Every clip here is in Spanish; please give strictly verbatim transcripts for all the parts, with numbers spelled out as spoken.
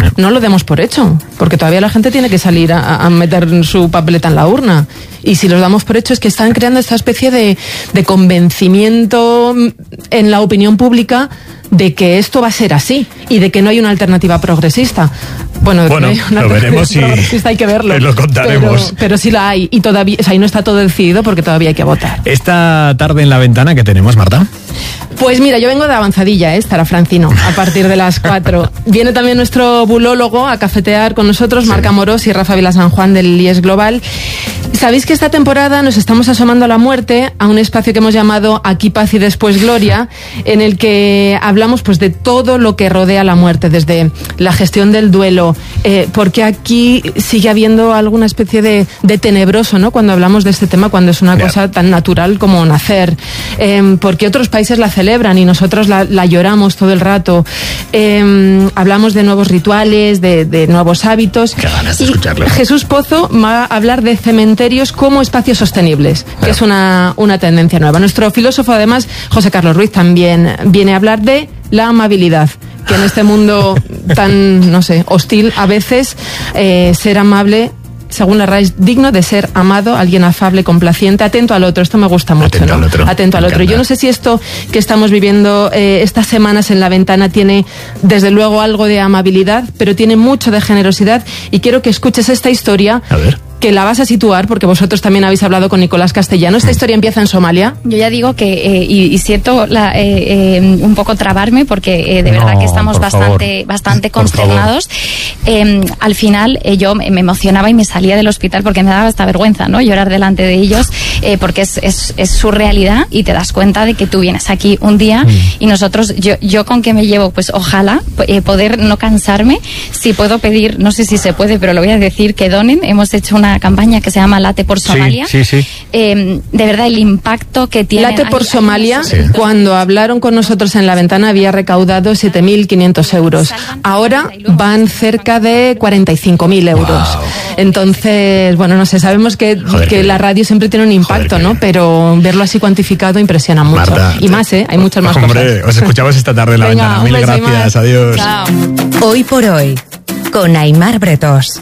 no lo demos por hecho, porque todavía la gente tiene que salir a, a meter su papeleta en la urna. Y si los damos por hecho es que están creando esta especie de, de convencimiento en la opinión pública de que esto va a ser así y de que no hay una alternativa progresista. Bueno, bueno no hay una lo veremos y hay que verlo. Lo contaremos. Pero, pero sí la hay y todavía, o sea, y no está todo decidido porque todavía hay que votar. Esta tarde en La Ventana, ¿qué tenemos, Marta? Pues mira, yo vengo de avanzadilla, ¿eh? Estará Francino a partir de las cuatro. Viene también nuestro bulólogo a cafetear con nosotros, sí. Marc Amorós y Rafa Vila San Juan del I E S Global. Sabéis que esta temporada nos estamos asomando a la muerte, a un espacio que hemos llamado Aquí Paz y Después Gloria, en el que hablamos pues de todo lo que rodea la muerte, desde la gestión del duelo, eh, porque aquí sigue habiendo alguna especie de, de tenebroso, ¿no? Cuando hablamos de este tema, cuando es una yeah. cosa tan natural como nacer, eh, porque otros países la celebran y nosotros la, la lloramos todo el rato. Eh, hablamos de nuevos rituales, de, de nuevos hábitos. Qué ganas de y escucharlo. Jesús Pozo va a hablar de cementerios como espacios sostenibles, que claro. es una, una tendencia nueva. Nuestro filósofo, además, José Carlos Ruiz, también viene a hablar de la amabilidad, que en este mundo tan, no sé, hostil, a veces eh, ser amable, según la R A E, es digno de ser amado, alguien afable, complaciente, atento al otro. Esto me gusta mucho, atento ¿no? Al otro. Atento al otro. Yo no sé si esto que estamos viviendo eh, estas semanas en La Ventana tiene, desde luego, algo de amabilidad, pero tiene mucho de generosidad, y quiero que escuches esta historia. A ver. Que la vas a situar, porque vosotros también habéis hablado con Nicolás Castellano. Esta historia empieza en Somalia. Yo ya digo que, eh, y, y siento la, eh, eh, un poco trabarme, porque eh, de verdad no, que estamos bastante, favor. bastante Por consternados. Eh, al final eh, yo me emocionaba y me salía del hospital porque me daba esta vergüenza, ¿no? Llorar delante de ellos, eh, porque es, es, es su realidad, y te das cuenta de que tú vienes aquí un día mm. y nosotros, yo, yo con que me llevo, pues ojalá eh, poder no cansarme. Si puedo pedir, no sé si se puede, pero lo voy a decir, que donen. Hemos hecho una campaña que se llama Late por Somalia. Sí, sí, sí. Eh, de verdad, el impacto que tiene. Late por hay, Somalia, hay cuando hablaron con nosotros en La Ventana, había recaudado siete mil quinientos euros. Ahora van cerca de cuarenta y cinco mil euros. Wow. Entonces, bueno, no sé, sabemos que, Joder, que la radio siempre tiene un impacto, Joder, ¿no? Pero verlo así cuantificado impresiona mucho. Marta, y más, ¿eh? Hay muchas más hombre, cosas. Hombre, os escuchamos esta tarde en La Venga, Ventana. Mil gracias, adiós. Chao. Hoy por hoy, con Aimar Bretos.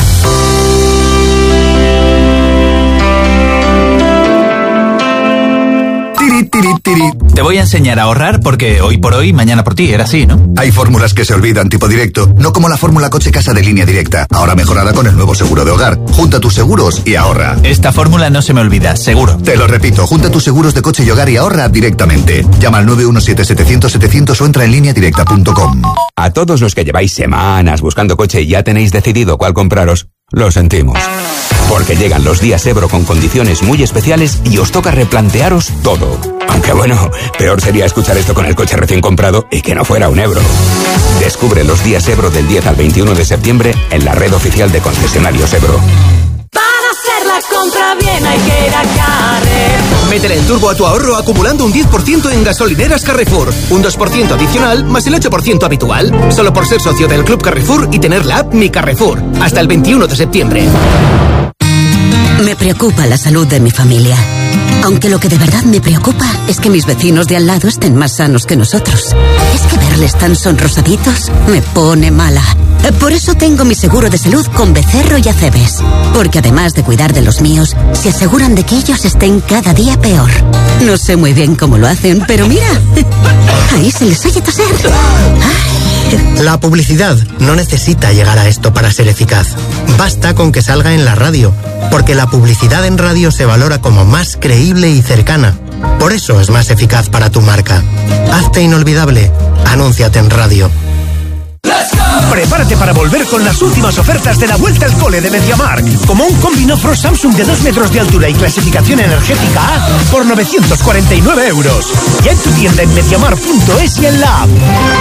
Te voy a enseñar a ahorrar porque hoy por hoy, mañana por ti, era así, ¿no? Hay fórmulas que se olvidan, tipo directo, no como la fórmula coche-casa de Línea Directa, ahora mejorada con el nuevo seguro de hogar. Junta tus seguros y ahorra. Esta fórmula no se me olvida, seguro. Te lo repito, junta tus seguros de coche y hogar y ahorra directamente. Llama al nueve uno siete, setecientos, setecientos o entra en línea directa punto com. A todos los que lleváis semanas buscando coche y ya tenéis decidido cuál compraros, lo sentimos. Porque llegan los días Ebro con condiciones muy especiales y os toca replantearos todo. Aunque bueno, peor sería escuchar esto con el coche recién comprado y que no fuera un Ebro. Descubre los días Ebro del diez al veintiuno de septiembre en la red oficial de concesionarios Ebro. Para hacer la compra bien hay que ir a Carrefour. Métele el turbo a tu ahorro acumulando un diez por ciento en gasolineras Carrefour. Un dos por ciento adicional más el ocho por ciento habitual. Solo por ser socio del Club Carrefour y tener la app Mi Carrefour. Hasta el veintiuno de septiembre. Me preocupa la salud de mi familia. Aunque lo que de verdad me preocupa es que mis vecinos de al lado estén más sanos que nosotros. Es que verles tan sonrosaditos me pone mala. Por eso tengo mi seguro de salud con Becerro y Acebes. Porque además de cuidar de los míos, se aseguran de que ellos estén cada día peor. No sé muy bien cómo lo hacen, pero mira, ahí se les oye toser. Ay. La publicidad no necesita llegar a esto para ser eficaz. Basta con que salga en la radio, porque la publicidad en radio se valora como más creíble y cercana. Por eso es más eficaz para tu marca. Hazte inolvidable. Anúnciate en radio. Prepárate para volver con las últimas ofertas de la vuelta al cole de MediaMarkt, como un combi Pro Samsung de dos metros de altura y clasificación energética A por novecientos cuarenta y nueve euros. Ya en tu tienda en mediamarkt punto es y en la app.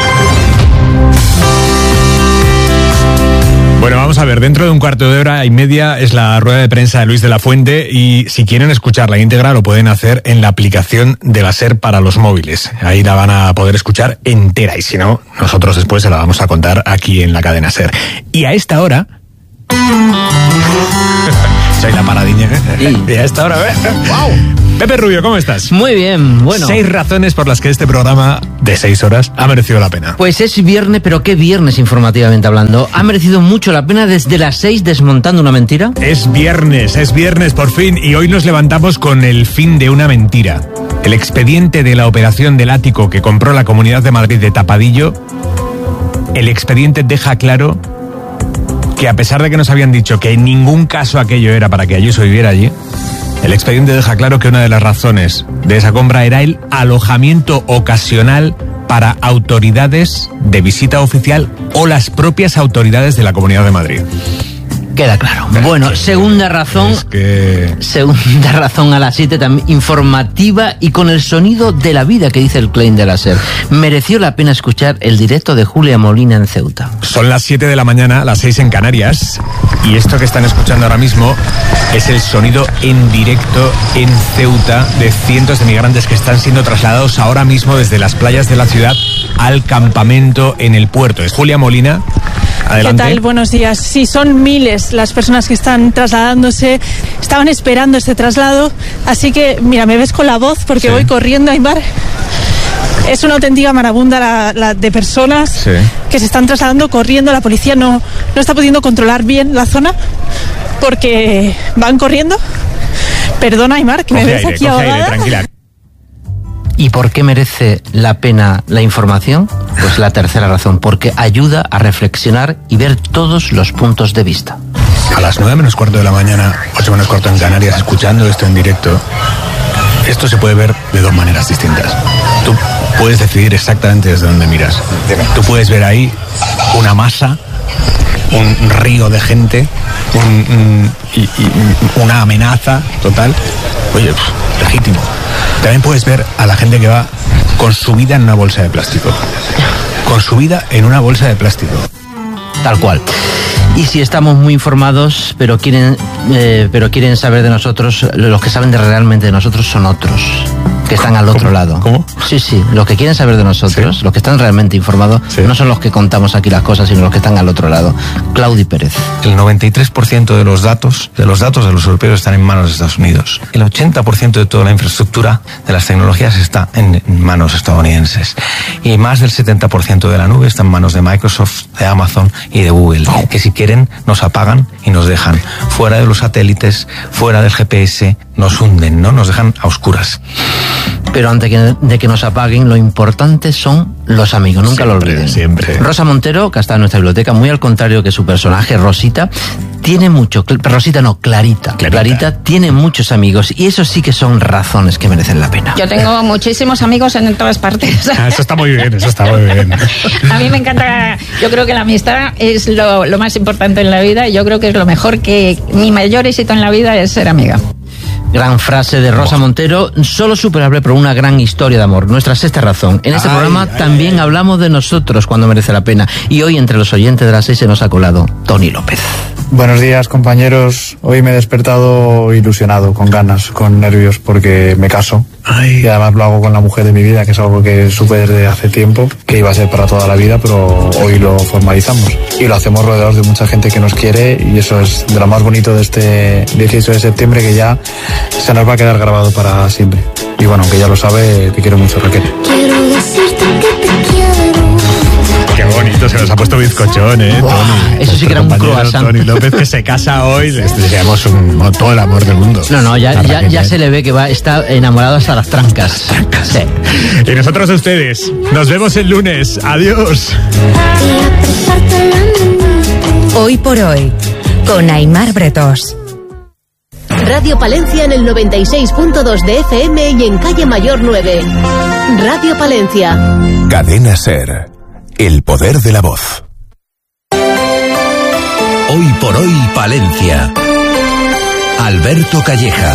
Bueno, vamos a ver, dentro de un cuarto de hora y media es la rueda de prensa de Luis de la Fuente y si quieren escucharla íntegra lo pueden hacer en la aplicación de la SER para los móviles. Ahí la van a poder escuchar entera y si no, nosotros después se la vamos a contar aquí en la cadena SER. Y a esta hora... Soy la paradiña. Sí. Y a esta hora, ¿eh? ¡Wow! Pepe Rubio, ¿cómo estás? Muy bien, bueno. Seis razones por las que este programa de seis horas ha merecido la pena. Pues es viernes, pero qué viernes informativamente hablando. ¿Ha merecido mucho la pena desde las seis desmontando una mentira? Es viernes, es viernes por fin, y hoy nos levantamos con el fin de una mentira. El expediente de la operación del ático que compró la Comunidad de Madrid de Tapadillo, el expediente deja claro que a pesar de que nos habían dicho que en ningún caso aquello era para que Ayuso viviera allí, el expediente deja claro que una de las razones de esa compra era el alojamiento ocasional para autoridades de visita oficial o las propias autoridades de la Comunidad de Madrid. Queda claro. Bueno, segunda razón. Es que... Segunda razón a las siete, también informativa y con el sonido de la vida que dice el claim de la SER. Mereció la pena escuchar el directo de Julia Molina en Ceuta. Son las siete de la mañana, las seis en Canarias, y esto que están escuchando ahora mismo es el sonido en directo en Ceuta de cientos de migrantes que están siendo trasladados ahora mismo desde las playas de la ciudad al campamento en el puerto. Es Julia Molina. Adelante. ¿Qué tal? Buenos días. Sí, son miles las personas que están trasladándose, estaban esperando este traslado, así que, mira, me ves con la voz porque sí. Voy corriendo, Aymar. Es una auténtica marabunda la, la de personas sí. que se están trasladando corriendo. La policía no, no está pudiendo controlar bien la zona porque van corriendo. Perdona, Aymar, que coge me ves aire, aquí ahogada. Aire, tranquila. ¿Y por qué merece la pena la información? Pues la tercera razón, porque ayuda a reflexionar y ver todos los puntos de vista. A las nueve menos cuarto de la mañana, ocho menos cuarto en Canarias, escuchando esto en directo, esto se puede ver de dos maneras distintas. Tú puedes decidir exactamente desde dónde miras. Tú puedes ver ahí una masa, un río de gente, un, un, y, y, una amenaza total. Oye, pff, legítimo. También puedes ver a la gente que va con su vida en una bolsa de plástico. Con su vida en una bolsa de plástico. Tal cual. Y si estamos muy informados, pero quieren, eh, pero quieren saber de nosotros, los que saben de realmente de nosotros son otros, que están al otro ¿Cómo? lado. ¿Cómo? Sí, sí, los que quieren saber de nosotros, sí. los que están realmente informados, sí. no son los que contamos aquí las cosas, sino los que están al otro lado. Claudi Pérez. El noventa y tres por ciento de los datos, de los datos de los europeos están en manos de Estados Unidos. El ochenta por ciento de toda la infraestructura de las tecnologías está en manos estadounidenses. Y más del setenta por ciento de la nube está en manos de Microsoft, de Amazon y de Google, oh. que si quieren nos apagan y nos dejan fuera de los satélites, fuera del G P S, nos hunden, ¿no? Nos dejan a oscuras. Pero antes de que nos apaguen, lo importante son los amigos, nunca siempre, lo olviden. Siempre. Rosa Montero, que está en nuestra biblioteca, muy al contrario que su personaje Rosita, tiene mucho, Rosita no, Clarita, Clarita, Clarita tiene muchos amigos y eso sí que son razones que merecen la pena. Yo tengo muchísimos amigos en todas partes. Ah, eso está muy bien, eso está muy bien. A mí me encanta, yo creo que la amistad es lo, lo más importante en la vida y yo creo que es lo mejor, que mi mayor éxito en la vida es ser amiga. Gran frase de Rosa Montero, solo superable por una gran historia de amor. Nuestra sexta razón. En este ay, programa ay, también ay. hablamos de nosotros cuando merece la pena. Y hoy entre los oyentes de las seis se nos ha colado Tony López. Buenos días, compañeros. Hoy me he despertado ilusionado, con ganas, con nervios, porque me caso. Ay. Y además lo hago con la mujer de mi vida, que es algo que supe desde hace tiempo, que iba a ser para toda la vida, pero hoy lo formalizamos. Y lo hacemos rodeados de mucha gente que nos quiere, y eso es de lo más bonito de este dieciocho de septiembre, que ya se nos va a quedar grabado para siempre. Y bueno, aunque ya lo sabe, te quiero mucho, Raquel. Quiero decirte que te quiero. Qué bonito, se nos ha puesto bizcochón, ¿eh, wow, Tony? Eso sí que era un croissant. Tony López, que se casa hoy, les deseamos un, todo el amor del mundo. No, no, ya, ya, ya se le ve que va, está enamorado hasta las trancas. Las trancas. Sí. Y nosotros a ustedes, nos vemos el lunes. Adiós. Hoy por hoy, con Aymar Bretos. Radio Palencia en el noventa y seis punto dos de F M y en Calle Mayor nueve. Radio Palencia. Cadena SER. El poder de la voz. Hoy por hoy Palencia. Alberto Calleja.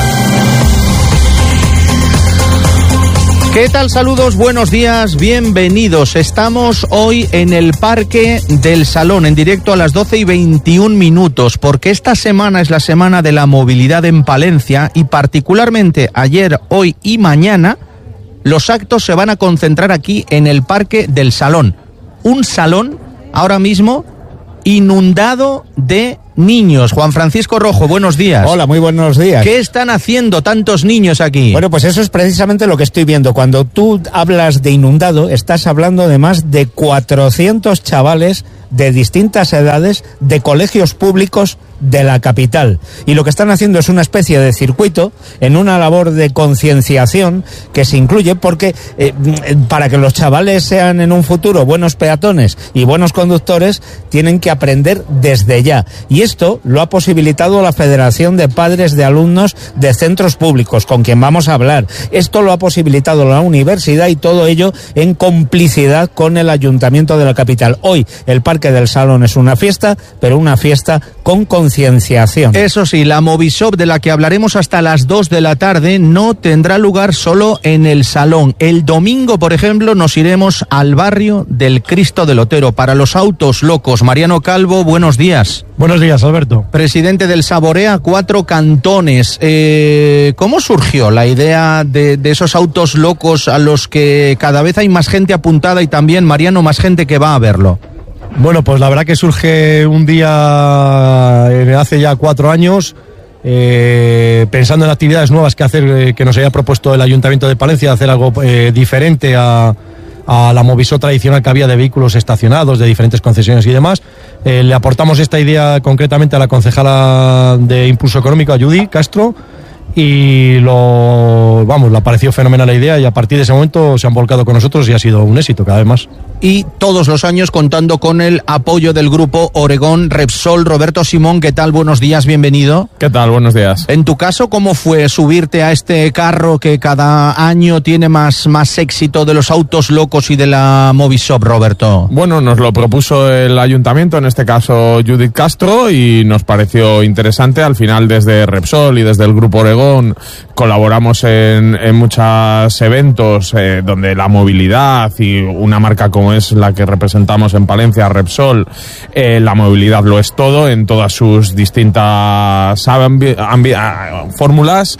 ¿Qué tal? Saludos, buenos días, bienvenidos. Estamos hoy en el Parque del Salón, en directo a las doce y veintiún minutos, porque esta semana es la semana de la movilidad en Palencia y particularmente ayer, hoy y mañana, los actos se van a concentrar aquí en el Parque del Salón. Un salón ahora mismo inundado de niños. Juan Francisco Rojo, buenos días. Hola, muy buenos días. ¿Qué están haciendo tantos niños aquí? Bueno, pues eso es precisamente lo que estoy viendo. Cuando tú hablas de inundado, estás hablando de más de cuatrocientos chavales de distintas edades de colegios públicos de la capital. Y lo que están haciendo es una especie de circuito en una labor de concienciación que se incluye porque eh, para que los chavales sean en un futuro buenos peatones y buenos conductores, tienen que aprender desde ya. Y esto lo ha posibilitado la Federación de Padres de Alumnos de Centros Públicos, con quien vamos a hablar. Esto lo ha posibilitado la universidad y todo ello en complicidad con el Ayuntamiento de la capital. Hoy el Parque del Salón es una fiesta, pero una fiesta con concienciación. Eso sí, la Movishop, de la que hablaremos hasta las dos de la tarde, no tendrá lugar solo en el Salón. El domingo, por ejemplo, nos iremos al barrio del Cristo del Otero para los autos locos. Mariano Calvo, buenos días. Buenos días, Alberto. Presidente del Saborea Cuatro Cantones. Eh, ¿Cómo surgió la idea de, de esos autos locos a los que cada vez hay más gente apuntada y también, Mariano, más gente que va a verlo? Bueno, pues la verdad que surge un día eh, hace ya cuatro años, eh, pensando en actividades nuevas que hacer, eh, que nos había propuesto el Ayuntamiento de Palencia, hacer algo eh, diferente a, a la Movisó tradicional que había de vehículos estacionados, de diferentes concesiones y demás. Eh, le aportamos esta idea concretamente a la concejala de Impulso Económico, a Judy Castro, y lo, vamos, le pareció fenomenal la idea y a partir de ese momento se han volcado con nosotros y ha sido un éxito cada vez más. Y todos los años contando con el apoyo del grupo Oregón Repsol. Roberto Simón, ¿qué tal? Buenos días, bienvenido. ¿Qué tal? Buenos días. En tu caso, ¿cómo fue subirte a este carro que cada año tiene más, más éxito de los autos locos y de la Movishop, Roberto? Bueno, nos lo propuso el ayuntamiento, en este caso Judith Castro, y nos pareció interesante. Al final, desde Repsol y desde el grupo Oregón colaboramos en, en muchos eventos eh, donde la movilidad y una marca como es la que representamos en Palencia, Repsol, eh, la movilidad lo es todo en todas sus distintas ambi- ambi- fórmulas,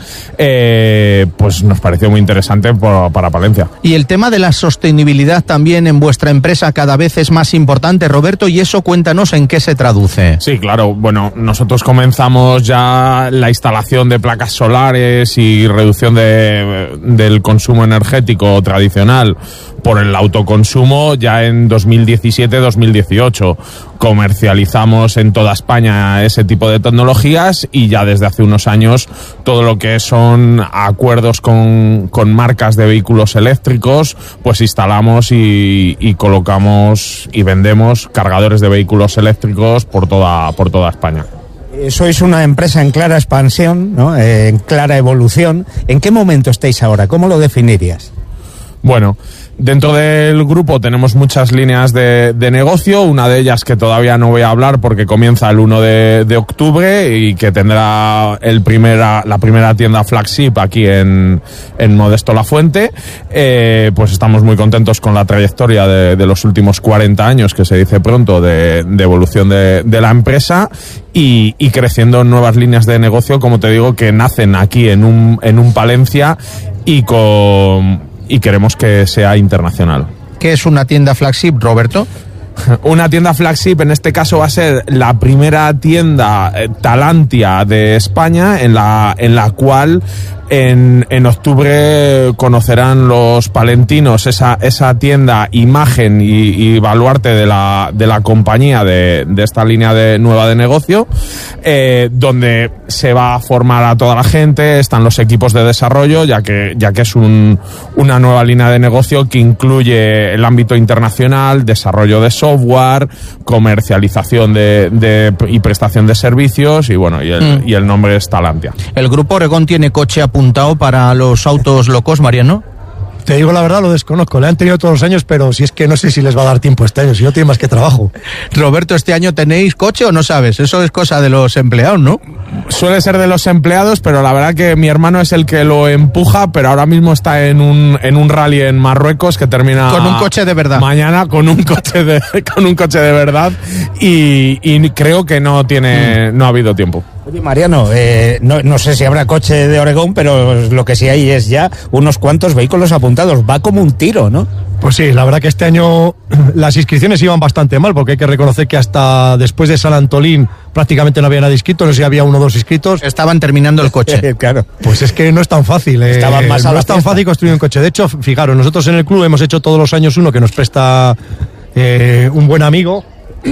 eh, pues nos pareció muy interesante por, para Palencia. Y el tema de la sostenibilidad también en vuestra empresa cada vez es más importante, Roberto, y eso cuéntanos en qué se traduce. Sí, claro, bueno, nosotros comenzamos ya la instalación de placas solares y reducción de, del consumo energético tradicional por el autoconsumo ya en dos mil diecisiete dos mil dieciocho. Comercializamos en toda España ese tipo de tecnologías y ya desde hace unos años todo lo que son acuerdos con, con marcas de vehículos eléctricos, pues instalamos y, y colocamos y vendemos cargadores de vehículos eléctricos por toda, por toda España. Sois una empresa en clara expansión, ¿no? eh, en clara evolución. ¿En qué momento estáis ahora? ¿Cómo lo definirías? Bueno, dentro del grupo tenemos muchas líneas de, de negocio, una de ellas que todavía no voy a hablar porque comienza el uno de, de octubre y que tendrá el primera, la primera tienda flagship aquí en, en Modesto La Fuente. Eh, pues estamos muy contentos con la trayectoria de, de los últimos cuarenta años, que se dice pronto, de, de evolución de, de la empresa y, y creciendo en nuevas líneas de negocio, como te digo, que nacen aquí en un, en un Palencia y con... y queremos que sea internacional. ¿Qué es una tienda flagship, Roberto? Una tienda flagship en este caso va a ser la primera tienda eh, Talantia de España en la, en la cual en, en octubre conocerán los palentinos esa, esa tienda, imagen y, y baluarte de la, de la compañía de, de esta línea de, nueva de negocio, eh, donde se va a formar a toda la gente, están los equipos de desarrollo, ya que, ya que es un, una nueva línea de negocio que incluye el ámbito internacional, desarrollo de software, comercialización de, de, y prestación de servicios, y bueno, y el, mm. y el nombre es Talantia. ¿El Grupo Oregón tiene coche apuntado para los autos locos, Mariano? Te digo la verdad, lo desconozco. Le han tenido todos los años, pero si es que no sé si les va a dar tiempo este año, si no tiene más que trabajo. Roberto, ¿este año tenéis coche o no sabes? Eso es cosa de los empleados, ¿no? Suele ser de los empleados, pero la verdad que mi hermano es el que lo empuja, pero ahora mismo está en un, en un rally en Marruecos que termina... Con un coche de verdad. Mañana con un coche de, con un coche de verdad y, y creo que no tiene, mm. no ha habido tiempo. Oye, Mariano, eh, no, no sé si habrá coche de Oregón, pero lo que sí hay es ya unos cuantos vehículos apuntados. Va como un tiro, ¿no? Pues sí, la verdad que este año las inscripciones iban bastante mal, porque hay que reconocer que hasta después de San Antolín prácticamente no había nadie inscrito, no sé si había uno o dos inscritos. Estaban terminando el coche. Claro. Pues es que no es tan fácil. Eh, Estaban más a no la es tan fiesta. fácil construir un coche. De hecho, fijaros, nosotros en el club hemos hecho todos los años uno que nos presta eh, un buen amigo.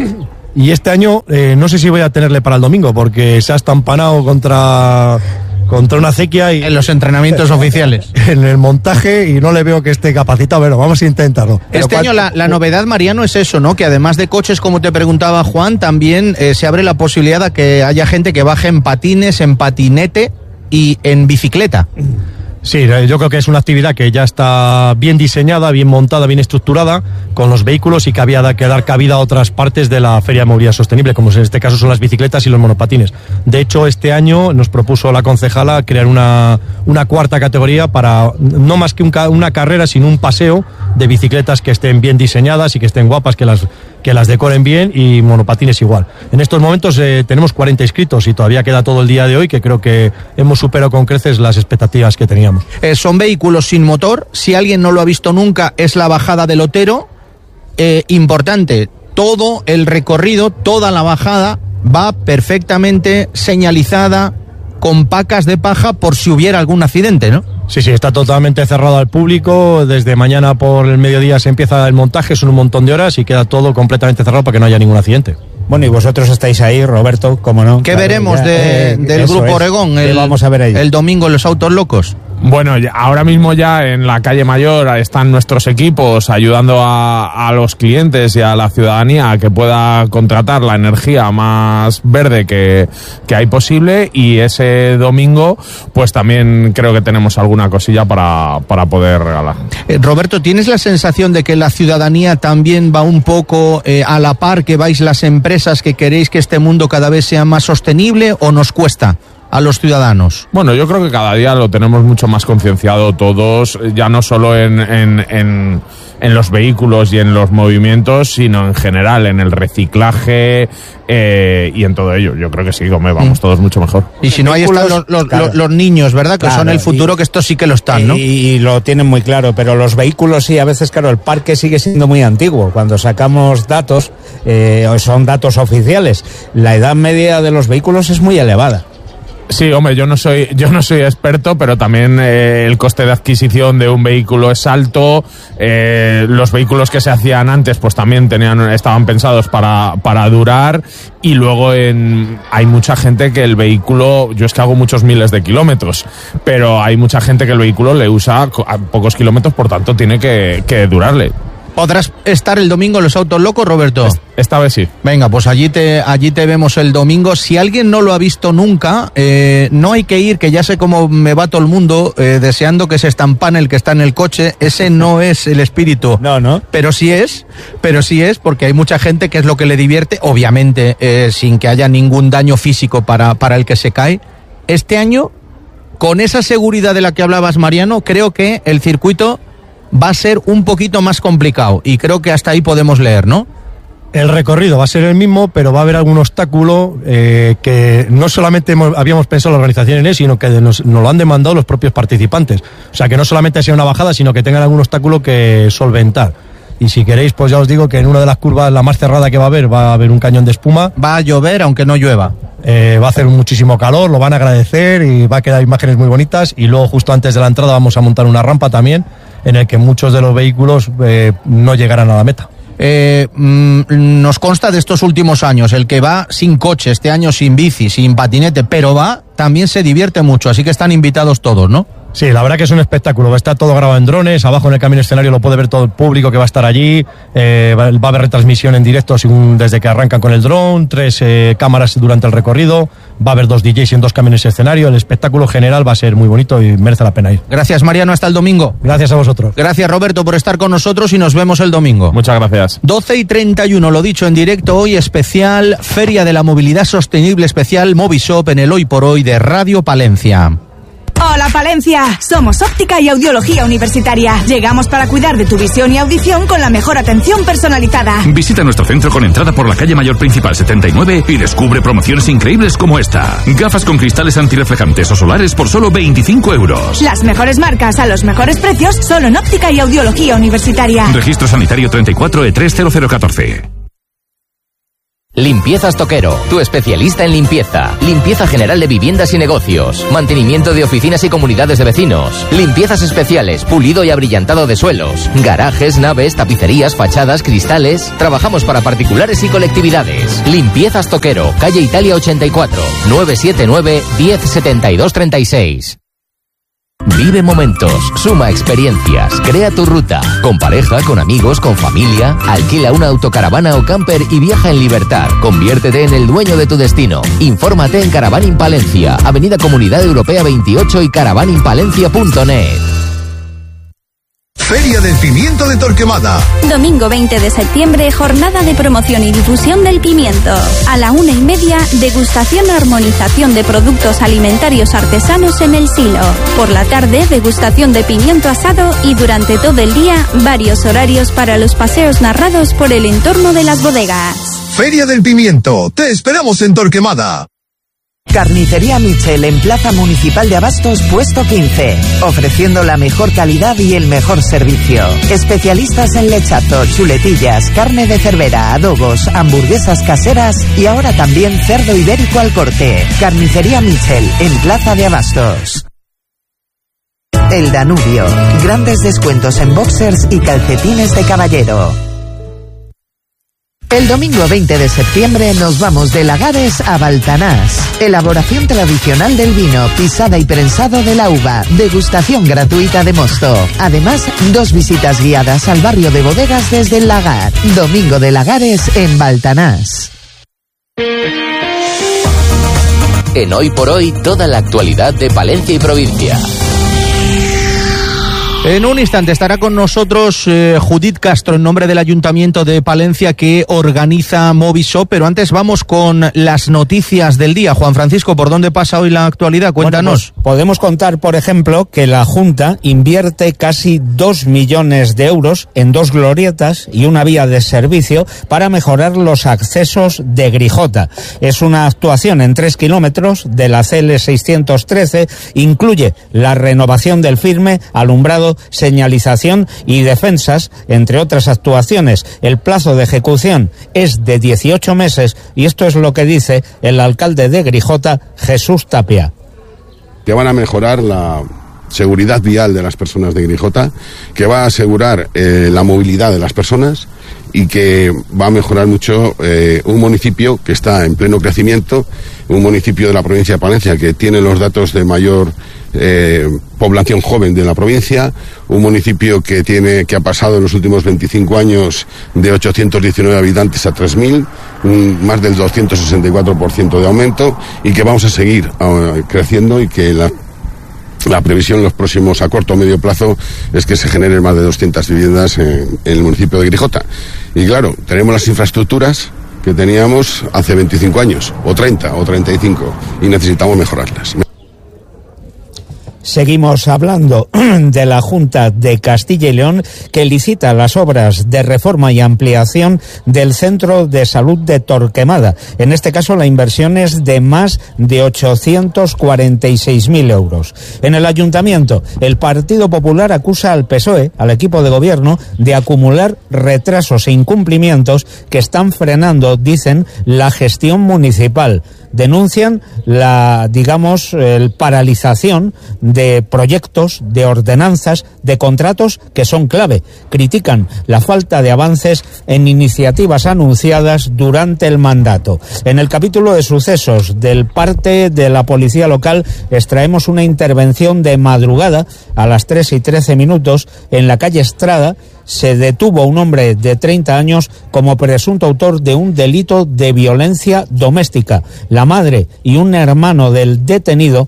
Y este año eh, no sé si voy a tenerle para el domingo, porque se ha estampanado contra... contra una acequia y... En los entrenamientos oficiales. En el montaje, y no le veo que esté capacitado. Bueno, vamos a intentarlo. Este año la, la novedad, Mariano, es eso, ¿no? Que además de coches, como te preguntaba Juan, también eh, se abre la posibilidad de que haya gente que baje en patines, en patinete y en bicicleta. Sí, yo creo que es una actividad que ya está bien diseñada, bien montada, bien estructurada con los vehículos, y que había que dar cabida a otras partes de la Feria de Movilidad Sostenible, como en este caso son las bicicletas y los monopatines. De hecho, este año nos propuso la concejala crear una, una cuarta categoría para no más que un, una carrera, sino un paseo de bicicletas que estén bien diseñadas y que estén guapas, que las, que las decoren bien, y monopatines igual. En estos momentos eh, tenemos cuarenta inscritos y todavía queda todo el día de hoy, que creo que hemos superado con creces las expectativas que teníamos. Eh, son vehículos sin motor. Si alguien no lo ha visto nunca, es la bajada del Otero. Eh, importante, todo el recorrido, toda la bajada va perfectamente señalizada con pacas de paja por si hubiera algún accidente, ¿no? Sí, sí, está totalmente cerrado al público. Desde mañana por el mediodía se empieza el montaje, son un montón de horas y queda todo completamente cerrado para que no haya ningún accidente. Bueno, y vosotros estáis ahí, Roberto, ¿cómo no? ¿Qué Claro, veremos ya, de, eh, del Grupo es. Oregón ¿Qué el, vamos a ver ahí? el domingo en los Autos Locos? Bueno, ya- ahora mismo ya en la calle Mayor están nuestros equipos ayudando a, a los clientes y a la ciudadanía a que pueda contratar la energía más verde que, que hay posible, y ese domingo pues también creo que tenemos alguna cosilla para, para poder regalar. Eh, Roberto, ¿tienes la sensación de que la ciudadanía también va un poco eh, a la par que vais las empresas que queréis que este mundo cada vez sea más sostenible, o nos cuesta a los ciudadanos? Bueno, yo creo que cada día lo tenemos mucho más concienciado todos, ya no solo en, en, en, en los vehículos y en los movimientos, sino en general, en el reciclaje eh, y en todo ello. Yo creo que sí, hombre, vamos todos mucho mejor. Y si no, ahí están los, los, claro. los- los niños, ¿verdad? Que Claro, son el futuro, y- que estos sí que lo están, ¿no? Y, y lo tienen muy claro, pero los vehículos sí, a veces, claro, el parque sigue siendo muy antiguo. Cuando sacamos datos, eh, son datos oficiales, la edad media de los vehículos es muy elevada. Sí, hombre, yo no soy, yo no soy experto, pero también eh, el coste de adquisición de un vehículo es alto. Eh, los vehículos que se hacían antes, pues también tenían, estaban pensados para, para durar. Y luego en, hay mucha gente que el vehículo, yo es que hago muchos miles de kilómetros, pero hay mucha gente que el vehículo le usa co- a pocos kilómetros, por tanto tiene que, que durarle. ¿Podrás estar el domingo en los Autos Locos, Roberto? Esta vez sí. Venga, pues allí te, allí te vemos el domingo. Si alguien no lo ha visto nunca, eh, no hay que ir, que ya sé cómo me va todo el mundo eh, deseando que se estampane el que está en el coche. Ese no es el espíritu. No, no. Pero sí es, pero sí es, porque hay mucha gente que es lo que le divierte, obviamente eh, sin que haya ningún daño físico para, para el que se cae. Este año, con esa seguridad de la que hablabas, Mariano, creo que el circuito va a ser un poquito más complicado, y creo que hasta ahí podemos leer, ¿no? El recorrido va a ser el mismo, pero va a haber algún obstáculo eh, que no solamente hemos- habíamos pensado la organización en él, sino que nos, nos lo han demandado los propios participantes. O sea, que no solamente sea una bajada, sino que tengan algún obstáculo que solventar. Y si queréis, pues ya os digo que en una de las curvas, la más cerrada que va a haber, va a haber un cañón de espuma. Va a llover aunque no llueva. Eh, va a hacer muchísimo calor, lo van a agradecer y va a quedar imágenes muy bonitas. Y luego, justo antes de la entrada, vamos a montar una rampa también, en el que muchos de los vehículos eh, no llegarán a la meta. Eh, mm, nos consta de estos últimos años, el que va sin coche, este año sin bici, sin patinete, pero va, también se divierte mucho, así que están invitados todos, ¿no? Sí, la verdad que es un espectáculo. Va a estar todo grabado en drones. Abajo en el camino escenario lo puede ver todo el público que va a estar allí. Eh, va, va a haber retransmisión en directo según, desde que arrancan con el dron. Tres eh, cámaras durante el recorrido. Va a haber dos D Js en dos camiones escenario. El espectáculo general va a ser muy bonito y merece la pena ir. Gracias, Mariano, hasta el domingo. Gracias a vosotros. Gracias, Roberto, por estar con nosotros, y nos vemos el domingo. Muchas gracias. doce y treinta y uno, lo dicho, en directo hoy, especial Feria de la Movilidad Sostenible, especial Movishop en el Hoy por Hoy de Radio Palencia. Hola Palencia, somos Óptica y Audiología Universitaria. Llegamos para cuidar de tu visión y audición con la mejor atención personalizada. Visita nuestro centro con entrada por la calle Mayor Principal setenta y nueve y descubre promociones increíbles como esta. Gafas con cristales antirreflejantes o solares por solo veinticinco euros. Las mejores marcas a los mejores precios solo en Óptica y Audiología Universitaria. Registro sanitario treinta y cuatro E tres cero cero catorce. Limpiezas Toquero, tu especialista en limpieza. Limpieza general de viviendas y negocios. Mantenimiento de oficinas y comunidades de vecinos. Limpiezas especiales, pulido y abrillantado de suelos. Garajes, naves, tapicerías, fachadas, cristales. Trabajamos para particulares y colectividades. Limpiezas Toquero, calle Italia ochenta y cuatro, nueve siete nueve, diez setenta y dos treinta y seis. Vive momentos, suma experiencias, crea tu ruta. Con pareja, con amigos, con familia. Alquila una autocaravana o camper y viaja en libertad. Conviértete en el dueño de tu destino. Infórmate en Caravaning Palencia, Avenida Comunidad Europea veintiocho y caravaning palencia punto net. Feria del Pimiento de Torquemada. Domingo veinte de septiembre, jornada de promoción y difusión del pimiento. A la una y media, degustación o armonización de productos alimentarios artesanos en el Silo. Por la tarde, degustación de pimiento asado y durante todo el día, varios horarios para los paseos narrados por el entorno de las bodegas. Feria del Pimiento. Te esperamos en Torquemada. Carnicería Michel en Plaza Municipal de Abastos, puesto quince, ofreciendo la mejor calidad y el mejor servicio. Especialistas en lechazo, chuletillas, carne de cervera, adobos, hamburguesas caseras y ahora también cerdo ibérico al corte. Carnicería Michel en Plaza de Abastos. El Danubio, grandes descuentos en boxers y calcetines de caballero. El domingo veinte de septiembre nos vamos de Lagares a Baltanás. Elaboración tradicional del vino, pisada y prensado de la uva, degustación gratuita de mosto. Además, dos visitas guiadas al barrio de bodegas desde el Lagar. Domingo de Lagares en Baltanás. En Hoy por Hoy, toda la actualidad de Palencia y provincia. En un instante estará con nosotros eh, Judith Castro en nombre del Ayuntamiento de Palencia que organiza Movisop, pero antes vamos con las noticias del día. Juan Francisco, ¿por dónde pasa hoy la actualidad? Cuéntanos. Bueno, pues podemos contar, por ejemplo, que la Junta invierte casi dos millones de euros en dos glorietas y una vía de servicio para mejorar los accesos de Grijota. Es una actuación en tres kilómetros de la C L seiscientos trece, incluye la renovación del firme, alumbrado, señalización y defensas, entre otras actuaciones. El plazo de ejecución es de dieciocho meses y esto es lo que dice el alcalde de Grijota, Jesús Tapia. Que van a mejorar la seguridad vial de las personas de Grijota, que va a asegurar eh, la movilidad de las personas y que va a mejorar mucho eh, un municipio que está en pleno crecimiento, un municipio de la provincia de Palencia que tiene los datos de mayor Eh, población joven de la provincia, un municipio que tiene que ha pasado en los últimos veinticinco años de ochocientos diecinueve habitantes a tres mil, un, más del doscientos sesenta y cuatro por ciento de aumento, y que vamos a seguir uh, creciendo y que la La previsión en los próximos, a corto o medio plazo, es que se generen más de doscientas viviendas en, en el municipio de Grijota. Y claro, tenemos las infraestructuras que teníamos hace veinticinco años, o treinta, o treinta y cinco, y necesitamos mejorarlas. Seguimos hablando de la Junta de Castilla y León, que licita las obras de reforma y ampliación del Centro de Salud de Torquemada. En este caso, la inversión es de más de ochocientos cuarenta y seis mil euros. En el Ayuntamiento, el Partido Popular acusa al P S O E, al equipo de gobierno, de acumular retrasos e incumplimientos que están frenando, dicen, la gestión municipal. Denuncian la, digamos, el paralización de proyectos, de ordenanzas, de contratos que son clave. Critican la falta de avances en iniciativas anunciadas durante el mandato. En el capítulo de sucesos del parte de la policía local extraemos una intervención de madrugada a las tres y trece minutos en la calle Estrada. Se detuvo a un hombre de treinta años como presunto autor de un delito de violencia doméstica. La madre y un hermano del detenido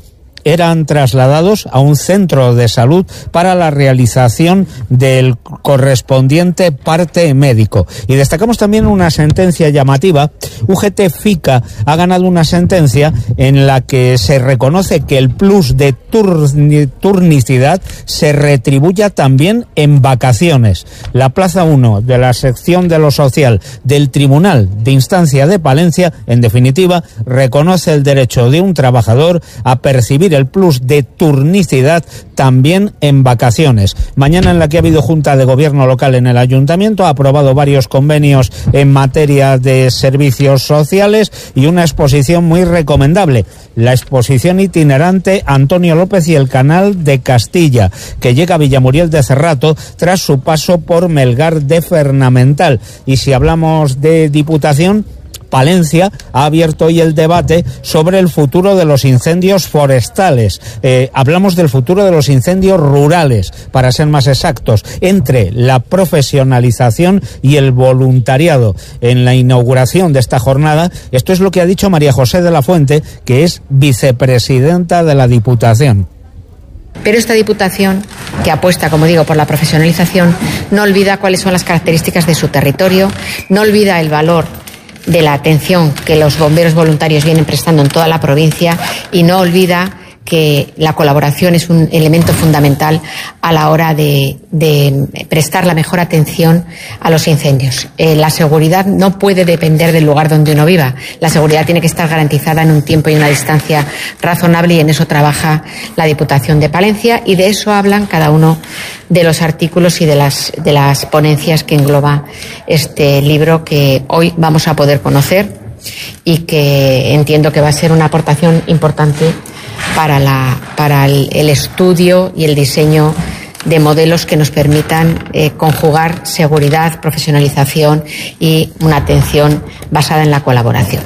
eran trasladados a un centro de salud para la realización del correspondiente parte médico. Y destacamos también una sentencia llamativa. U G T FICA ha ganado una sentencia en la que se reconoce que el plus de turni, turnicidad se retribuya también en vacaciones. La plaza uno de la sección de lo social del Tribunal de Instancia de Palencia, en definitiva, reconoce el derecho de un trabajador a percibir el plus de turnicidad también en vacaciones. Mañana, en la que ha habido Junta de Gobierno local en el Ayuntamiento, ha aprobado varios convenios en materia de servicios sociales y una exposición muy recomendable, la exposición itinerante Antonio López y el Canal de Castilla, que llega a Villamuriel de Cerrato tras su paso por Melgar de Fernamental. Y si hablamos de Diputación, Palencia ha abierto hoy el debate sobre el futuro de los incendios forestales. Eh, hablamos del futuro de los incendios rurales, para ser más exactos, entre la profesionalización y el voluntariado. En la inauguración de esta jornada, esto es lo que ha dicho María José de la Fuente, que es vicepresidenta de la Diputación. Pero esta Diputación, que apuesta, como digo, por la profesionalización, no olvida cuáles son las características de su territorio, no olvida el valor de la atención que los bomberos voluntarios vienen prestando en toda la provincia y no olvida que la colaboración es un elemento fundamental a la hora de, de prestar la mejor atención a los incendios. Eh, la seguridad no puede depender del lugar donde uno viva. La seguridad tiene que estar garantizada en un tiempo y una distancia razonable, y en eso trabaja la Diputación de Palencia, y de eso hablan cada uno de los artículos y de las, de las ponencias que engloba este libro que hoy vamos a poder conocer y que entiendo que va a ser una aportación importante para, la, para el, el estudio y el diseño de modelos que nos permitan eh, conjugar seguridad, profesionalización y una atención basada en la colaboración.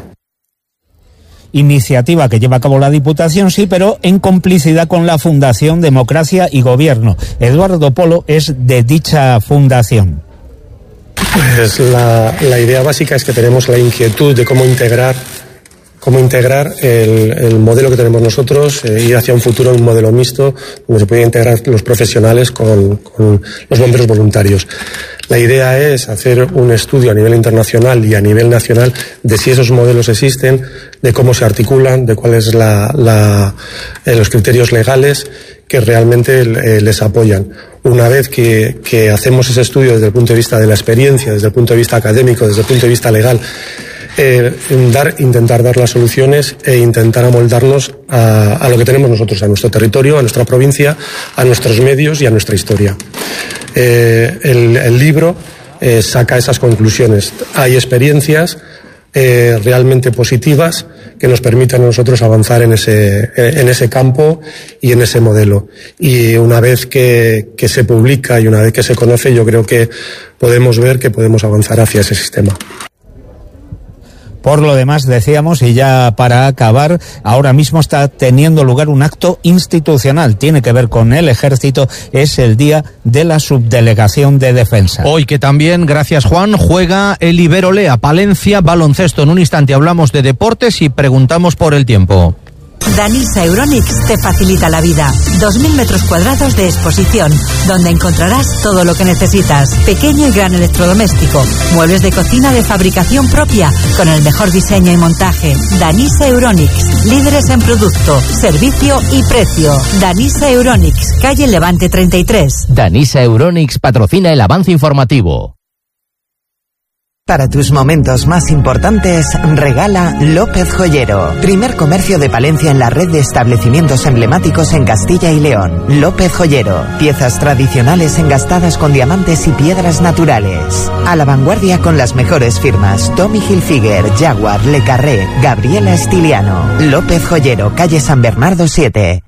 Iniciativa que lleva a cabo la Diputación, sí, pero en complicidad con la Fundación Democracia y Gobierno. Eduardo Polo es de dicha fundación. Pues la, la idea básica es que tenemos la inquietud de cómo integrar cómo integrar el, el modelo que tenemos nosotros, eh, ir hacia un futuro, un modelo mixto, donde se pueden integrar los profesionales con, con los bomberos voluntarios. La idea es hacer un estudio a nivel internacional y a nivel nacional de si esos modelos existen, de cómo se articulan, de cuáles la, la, eh, los criterios legales que realmente eh, les apoyan. Una vez que, que hacemos ese estudio desde el punto de vista de la experiencia, desde el punto de vista académico, desde el punto de vista legal, Eh, dar, intentar dar las soluciones e intentar amoldarnos a, a lo que tenemos nosotros, a nuestro territorio, a nuestra provincia, a nuestros medios y a nuestra historia. Eh, el, el libro eh, saca esas conclusiones. Hay experiencias eh, realmente positivas que nos permiten a nosotros avanzar en ese, en ese campo y en ese modelo. Y una vez que, que se publica y una vez que se conoce, yo creo que podemos ver que podemos avanzar hacia ese sistema. Por lo demás, decíamos, y ya para acabar, ahora mismo está teniendo lugar un acto institucional, tiene que ver con el Ejército, es el Día de la Subdelegación de Defensa. Hoy que también, gracias Juan, juega el Iberolea Palencia baloncesto. En un instante hablamos de deportes y preguntamos por el tiempo. Danisa Euronics te facilita la vida. dos mil metros cuadrados de exposición, donde encontrarás todo lo que necesitas. Pequeño y gran electrodoméstico, muebles de cocina de fabricación propia, con el mejor diseño y montaje. Danisa Euronics, líderes en producto, servicio y precio. Danisa Euronics, calle Levante treinta y tres. Danisa Euronics patrocina el avance informativo. Para tus momentos más importantes, regala López Joyero, primer comercio de Palencia en la red de establecimientos emblemáticos en Castilla y León. López Joyero, piezas tradicionales engastadas con diamantes y piedras naturales. A la vanguardia con las mejores firmas: Tommy Hilfiger, Jaguar, Le Carré, Gabriela Estiliano. López Joyero, calle San Bernardo siete.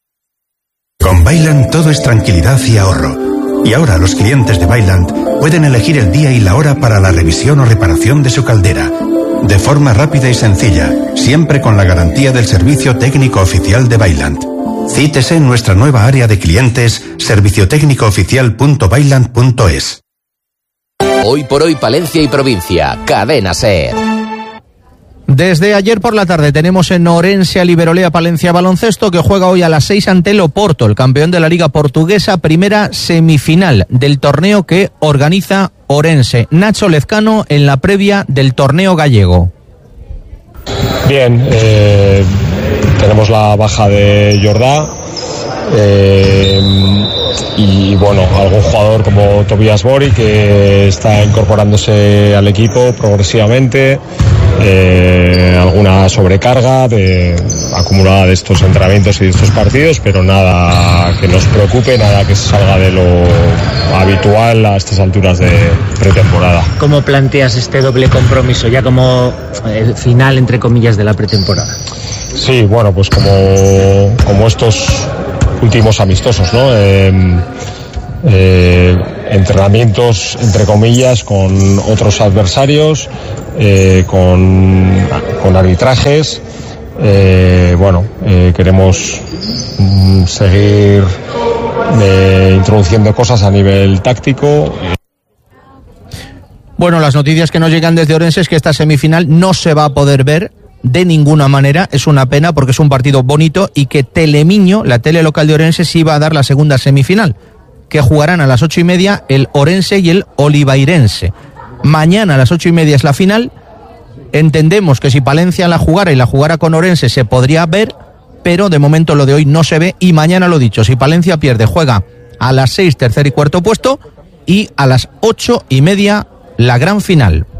Con Bailand todo es tranquilidad y ahorro. Y ahora los clientes de Bailand pueden elegir el día y la hora para la revisión o reparación de su caldera, de forma rápida y sencilla, siempre con la garantía del servicio técnico oficial de Bailand. Cítese en nuestra nueva área de clientes, servicio técnico oficial punto bailand punto es. Hoy por hoy Palencia y provincia, Cadena SER. Desde ayer por la tarde tenemos en Orense al Iberolea Palencia Baloncesto, que juega hoy a las seis ante el Oporto, el campeón de la Liga Portuguesa, primera semifinal del torneo que organiza Orense. Nacho Lezcano en la previa del torneo gallego. Bien, eh, tenemos la baja de Jordá. Eh, y bueno, algún jugador como Tobias Bori que está incorporándose al equipo progresivamente, eh, alguna sobrecarga de, acumulada de estos entrenamientos y de estos partidos, pero nada que nos preocupe, nada que se salga de lo habitual a estas alturas de pretemporada. ¿Cómo planteas este doble compromiso ya como el final entre comillas de la pretemporada? Sí, bueno, pues como, como estos últimos amistosos, ¿no? Eh, eh, entrenamientos, entre comillas, con otros adversarios, eh, con, con arbitrajes. Eh, bueno, eh, queremos mm, seguir eh, introduciendo cosas a nivel táctico. Bueno, las noticias que nos llegan desde Orense es que esta semifinal no se va a poder ver de ninguna manera. Es una pena porque es un partido bonito, y que Telemiño, la tele local de Orense, sí va a dar la segunda semifinal, que jugarán a las ocho y media el Orense y el Olivairense. Mañana a las ocho y media es la final. Entendemos que si Palencia la jugara y la jugara con Orense se podría ver, pero de momento lo de hoy no se ve. Y mañana, lo dicho, si Palencia pierde, juega a las seis tercer y cuarto puesto, y a las ocho y media la gran final.